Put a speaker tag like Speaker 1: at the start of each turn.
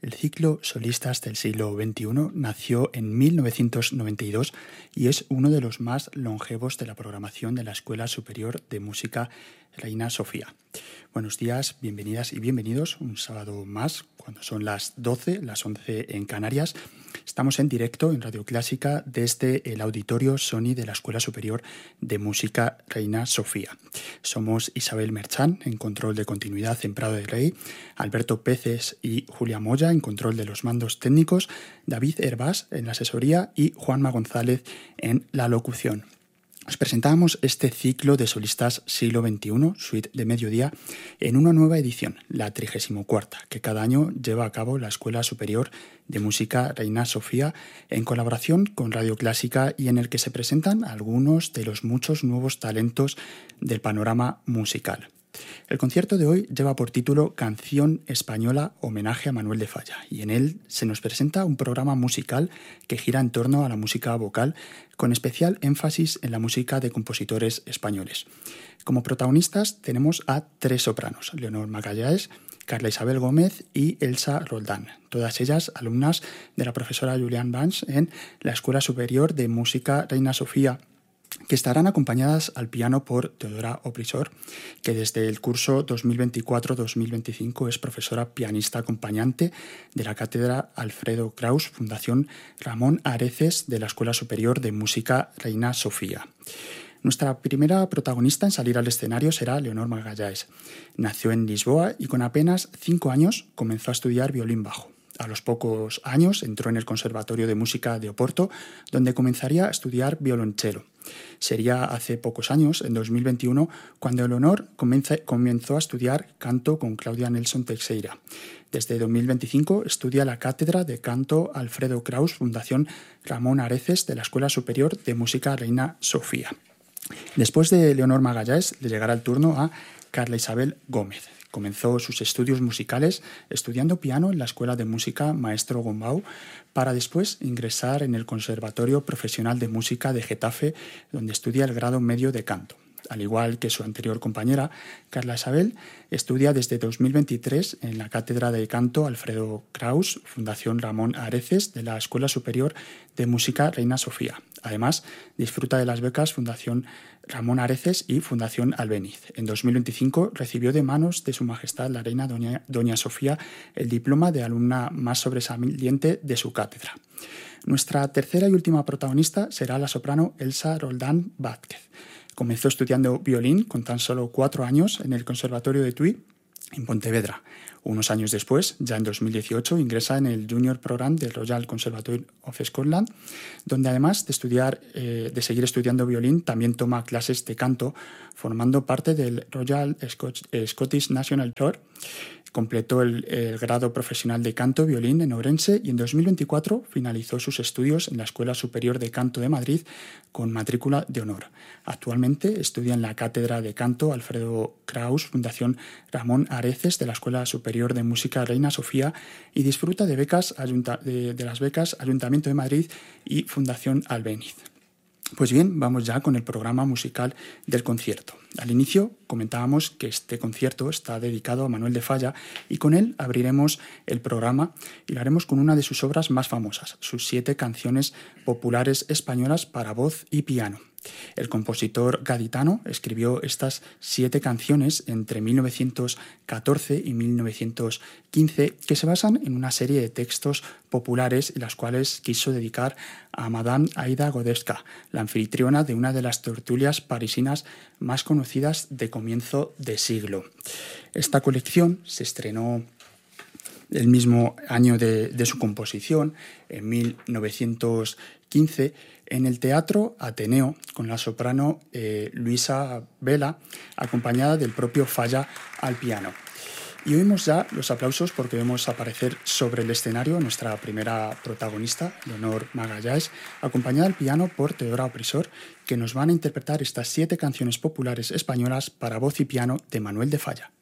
Speaker 1: El ciclo Solistas del siglo XXI nació en 1992 y es uno de los más longevos de la programación de la Escuela Superior de Música Reina Sofía. Buenos días, bienvenidas y bienvenidos un sábado más, cuando son las 12, las 11 en Canarias. Estamos en directo en Radio Clásica desde el auditorio Sony de la Escuela Superior de Música Reina Sofía. Somos Isabel Merchán en control de continuidad en Prado de Rey, Alberto Peces y Julia Moya en control de los mandos técnicos, David Hervás en la asesoría y Juanma González en la locución. Os presentamos este ciclo de solistas siglo XXI, Suite de Mediodía, en una nueva edición, la 34ª, que cada año lleva a cabo la Escuela Superior de Música Reina Sofía en colaboración con Radio Clásica y en el que se presentan algunos de los muchos nuevos talentos del panorama musical. El concierto de hoy lleva por título Canción Española Homenaje a Manuel de Falla y en él se nos presenta un programa musical que gira en torno a la música vocal con especial énfasis en la música de compositores españoles. Como protagonistas tenemos a tres sopranos, Leonor Magalhães, Carla Isabel Gómez y Elsa Roldán, todas ellas alumnas de la profesora Julián Bans en la Escuela Superior de Música Reina Sofía, que estarán acompañadas al piano por Teodora Oprisor, que desde el curso 2024-2025 es profesora pianista acompañante de la Cátedra Alfredo Kraus, Fundación Ramón Areces de la Escuela Superior de Música Reina Sofía. Nuestra primera protagonista en salir al escenario será Leonor Magalhães. Nació en Lisboa y con apenas 5 años comenzó a estudiar violín bajo. A los pocos años entró en el Conservatorio de Música de Oporto, donde comenzaría a estudiar violonchelo. Sería hace pocos años, en 2021, cuando Leonor comenzó a estudiar canto con Claudia Nelson Teixeira. Desde 2025 estudia la Cátedra de Canto Alfredo Kraus, Fundación Ramón Areces de la Escuela Superior de Música Reina Sofía. Después de Leonor Magalhães le llegará el turno a Carla Isabel Gómez. Comenzó sus estudios musicales estudiando piano en la Escuela de Música Maestro Gombau para después ingresar en el Conservatorio Profesional de Música de Getafe, donde estudia el grado medio de canto. Al igual que su anterior compañera, Carla Isabel estudia desde 2023 en la Cátedra de Canto Alfredo Kraus, Fundación Ramón Areces de la Escuela Superior de Música Reina Sofía. Además, disfruta de las becas Fundación Ramón Areces y Fundación Albéniz. En 2025 recibió de manos de Su Majestad la Reina Doña Sofía el diploma de alumna más sobresaliente de su cátedra. Nuestra tercera y última protagonista será la soprano Elsa Roldán Vázquez. Comenzó estudiando violín con tan solo 4 años en el Conservatorio de Tui, en Pontevedra. Unos años después, ya en 2018, ingresa en el Junior Program del Royal Conservatory of Scotland, donde además de seguir estudiando violín, también toma clases de canto, formando parte del Royal Scottish National Choir. Completó el grado profesional de canto violín en Ourense y en 2024 finalizó sus estudios en la Escuela Superior de Canto de Madrid con matrícula de honor. Actualmente estudia en la Cátedra de Canto Alfredo Kraus, Fundación Ramón Areces de la Escuela Superior de Música Reina Sofía y disfruta de las becas Ayuntamiento de Madrid y Fundación Albéniz. Pues bien, vamos ya con el programa musical del concierto. Al inicio comentábamos que este concierto está dedicado a Manuel de Falla y con él abriremos el programa y lo haremos con una de sus obras más famosas, sus 7 canciones populares españolas para voz y piano. El compositor gaditano escribió estas 7 canciones entre 1914 y 1915 que se basan en una serie de textos populares y las cuales quiso dedicar a Madame Aida Godewska, la anfitriona de una de las tertulias parisinas más conocidas de comienzo de siglo. Esta colección se estrenó el mismo año de su composición, en 1915, en el Teatro Ateneo, con la soprano Luisa Vela, acompañada del propio Falla al piano. Y oímos ya los aplausos porque vemos aparecer sobre el escenario nuestra primera protagonista, Leonor Magalhães, acompañada al piano por Teodora Oprisor, que nos van a interpretar estas 7 canciones populares españolas para voz y piano de Manuel de Falla.